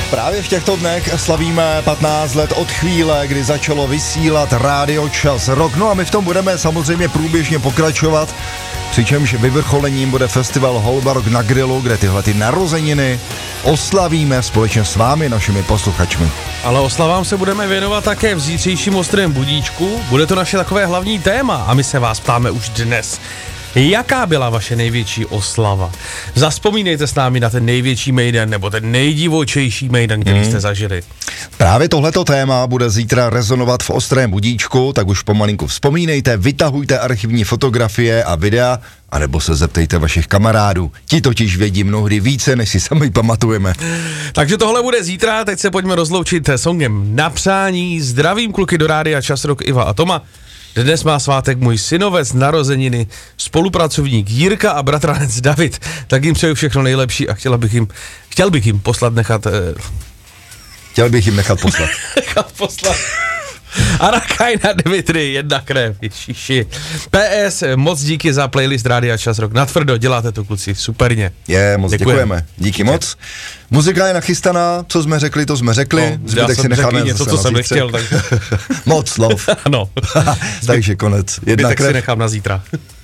Právě v těchto dnech slavíme 15 let od chvíle, kdy začalo vysílat Rádio Čas Rock. No a my v tom budeme samozřejmě průběžně pokračovat, přičemž vyvrcholením bude festival Holba Rock na grilu, kde tyhle ty narozeniny oslavíme společně s vámi, našimi posluchačmi. Ale oslavám se budeme věnovat také v zítřejším Ostrém budíčku. Bude to naše takové hlavní téma a my se vás ptáme už dnes. Jaká byla vaše největší oslava? Zavzpomínejte s námi na ten největší mejdan nebo ten nejdivočejší mejdan, který jste zažili. Právě tohleto téma bude zítra rezonovat v Ostrém budíčku, tak už pomalinku vzpomínejte, vytahujte archivní fotografie a videa, anebo se zeptejte vašich kamarádů. Ti totiž vědí mnohdy více, než si sami pamatujeme. Takže tohle bude zítra, teď se pojďme rozloučit songem Na přání. Zdravím kluky do Rádia Čas Rock Iva a Toma. Dnes má svátek můj synovec, narozeniny, spolupracovník Jirka a bratranec David. Tak jim přeju všechno nejlepší a chtěl bych jim nechat poslat. Arakajna Dimitri, jedna krev, ježiši. PS, moc díky za playlist Rádia Čas Rock. Natvrdo, děláte to, kluci, superně. Moc děkujeme. Díky moc. Muzika je nachystaná, co jsme řekli, to jsme řekli. No, já jsem řekl něco, co jsem nechtěl. Tak... Moc slov. Ano. Takže konec. Jedna krev. Si nechám na zítra.